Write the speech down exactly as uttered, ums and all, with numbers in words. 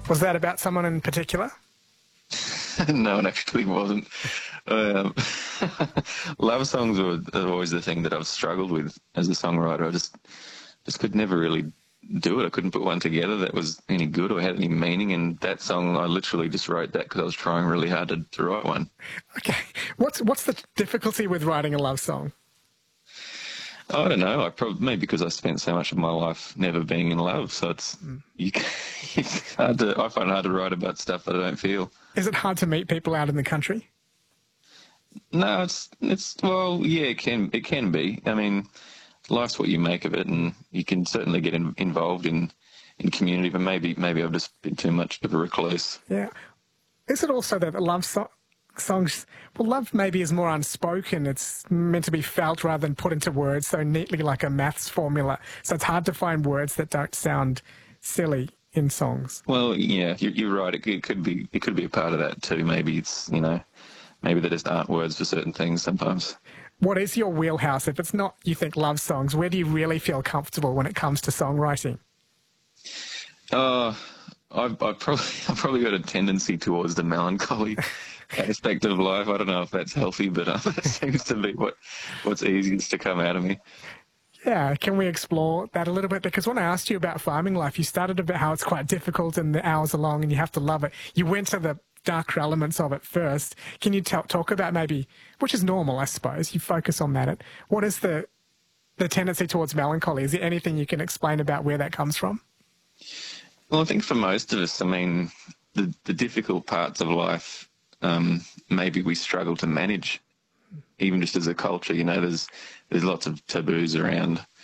Was that about someone in particular? No, it actually wasn't. Um, love songs were are always the thing that I've struggled with as a songwriter. I just just could never really do it. I couldn't put one together that was any good or had any meaning. And that song, I literally just wrote that because I was trying really hard to, to write one. Okay. What's what's the difficulty with writing a love song? I don't know. I probably maybe because I spent so much of my life never being in love, so it's mm. you. It's hard to. I find it hard to write about stuff that I don't feel. Is it hard to meet people out in the country? No, it's it's well, yeah, it can it can be. I mean, life's what you make of it, and you can certainly get in, involved in in community. But maybe maybe I've just been too much of a recluse. Yeah. Is it also that love so- songs? Well, love maybe is more unspoken. It's meant to be felt rather than put into words so neatly, like a maths formula. So it's hard to find words that don't sound silly in songs. Well, yeah, you're, you're right. It, it could be it could be a part of that too. Maybe it's you know. Maybe there just aren't words for certain things sometimes. What is your wheelhouse? If it's not, you think, love songs, where do you really feel comfortable when it comes to songwriting? Uh, I've, I've, probably, I've probably got a tendency towards the melancholy aspect of life. I don't know if that's healthy, but um, it seems to be what, what's easiest to come out of me. Yeah, can we explore that a little bit? Because when I asked you about farming life, you started about how it's quite difficult and the hours are long and you have to love it. You went to the darker elements of it first. Can you t- talk about maybe, which is normal, I suppose, you focus on that. What is the the tendency towards melancholy? Is there anything you can explain about where that comes from? Well, I think for most of us, I mean, the, the difficult parts of life, um, maybe we struggle to manage, even just as a culture. You know, there's there's lots of taboos around